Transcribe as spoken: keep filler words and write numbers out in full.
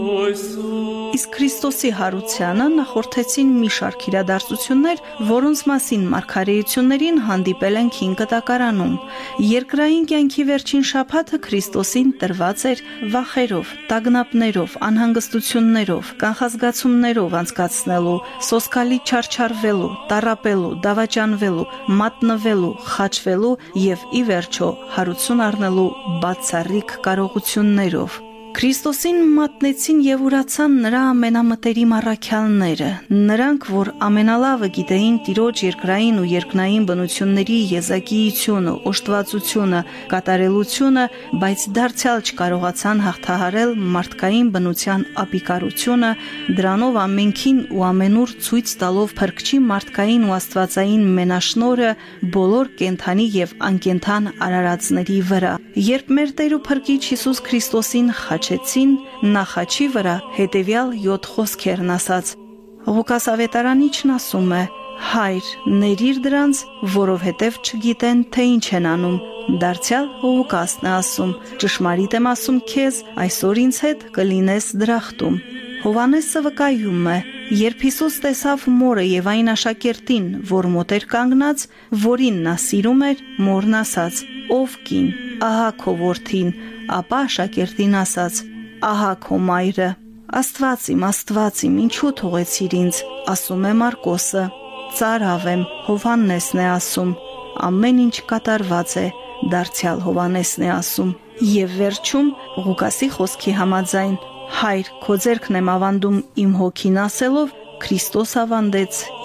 Իսկ Քրիստոսի հարությանը նախորդեցին մի շարք իրադարձություններ, որոնց մասին մարգարեություններին հանդիպել ենք հին կտակարանում։ Երկրային կյանքի վերջին շաբաթը Քրիստոսին տրված էր վախերով, տագնապներով, անհանգստություններով, կանխազգացումներով անցկացնելու, սոսկալի չարչարվելու, տառապելու, դավաճանվելու, մատնվելու, խաչվելու եւ ի վերջո հարություն առնելու բացառիկ կարողություններով։ Քրիստոսին մատնեցին եւ ուրացան նրա ամենամտերիմ առաքյալները, նրանք, որ ամենալավը գիտեին Տիրոջ երկրային ու երկնային բնությունների եզակիությունը, օժտվածությունը, կատարելությունը, բայց դարձյալ չկարողացան հաղթահարել մարդկային բնության ապիկարությունը, դրանով ամենքին ու ամենուր ցույց տալով փրկչի մարդկային ու աստվածային մենաշնորհը բոլոր կենդանի եւ անկենդան արարածների վրա։ Երբ մեր Տեր ու Փրկիչ Հիսուս Քրիստոսին խաչեցին, նա խաչի վրա հետևյալ յոթ խոսքերն ասաց։ Ղուկաս ավետարանիչն ասում է. Հայր, ներիր դրանց, որովհետև չգիտեն, թե ինչ են անում։ Դարձյալ Ղուկասն է ասում. ճշմարիտ եմ ասում քեզ, այսօր ինձ հետ կլինես դրախտում։ Հովհաննեսը վկայում է. երբ Հիսուս տեսավ մորը եւ այն աշակերտին, որ մոտ էր կանգնած, որին նա սիրում էր, մորն ասաց. Ով կին, ահա քո որդին, ապա աշակերտին ասաց. ահա քո մայրը։ Աստված իմ, Աստված իմ, ինչու թողեցիր ինձ, ասում է Մարկոսը։ Ծարավ եմ, Հովհաննեսն է ասում։ Ամեն ինչ կատարված է, դարձյալ Հովհաննեսն է ասում։ Եվ վերջում Ղուկասի խոսքի համաձայն. Հայր, քո ձեռքն եմ ավանդում իմ հոգին ասելով, Քրիստոս ավանդեց